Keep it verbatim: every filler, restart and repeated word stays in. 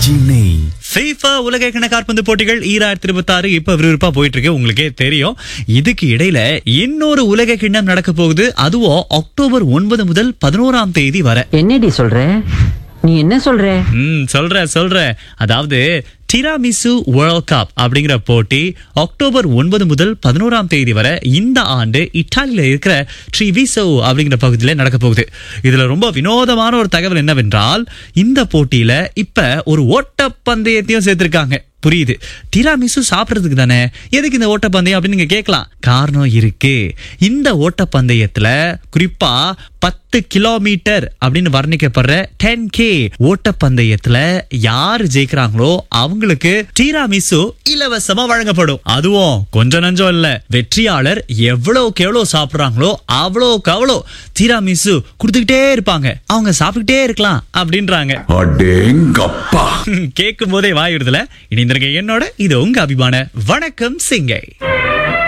Chennai FIFA உலக காற்பந்து போட்டிகள் ஈராயிரத்தி இருபத்தி ஆறு இப்ப விறுவிறுப்பா போயிட்டு இருக்கு. உங்களுக்கே தெரியும். இதுக்கு இடையில இன்னொரு உலக கிண்ணம் நடக்க போகுது. அதுவும் அக்டோபர் ஒன்பது முதல் பதினோராம் தேதி வரை. என்னடி சொல்ற? நீ என்ன சொல்ற? ம் சொல்ற சொல்ற அதாவது டிராமிசு வேர்ல்ட் கப் அப்படிங்கிற போட்டி அக்டோபர் ஒன்பது முதல் பதினோராம் தேதி வரை இந்த ஆண்டு இத்தாலியில இருக்கிற ட்ரிவிசோ அப்படிங்கிற பகுதியில நடக்க போகுது. இதுல ரொம்ப வினோதமான ஒரு தகவல் என்னவென்றால், இந்த போட்டியில இப்ப ஒரு ஓட்டப்பந்தயத்தையும் சேர்த்திருக்காங்க. புரியுது, டிராமிசு சாப்பிடுறதுக்கு தானே, எதுக்கு இந்த ஓட்டப்பந்தயம் அப்படின்னு நீங்க கேட்கலாம். காரணம் இருக்கு. இந்த ஓட்டப்பந்தயத்துல குறிப்பா பத்து கிலோமீட்டர் அப்படின்னு வர்ணிக்கப்படுற டென் கே ஓட்டப்பந்தயத்துல யாரு ஜெயிக்கிறாங்களோ அவங்களுக்கு டிராமிசு இலவசமா வழங்கப்படும். அதுவும் கொஞ்சம் நஞ்சம் இல்ல, வெற்றியாளர் எவ்வளவுக்கு எவ்வளவு சாப்பிடுறாங்களோ அவ்வளவுக்கு அவ்வளோ டிராமிசு கொடுத்துக்கிட்டே இருப்பாங்க. அவங்க சாப்பிட்டுக்கிட்டே இருக்கலாம் அப்படின்றாங்க. கேட்கும் போதே வாயுறுதல. இணைந்திருக்க என்னோட இது உங்க அபிமான வணக்கம் சிங்கை.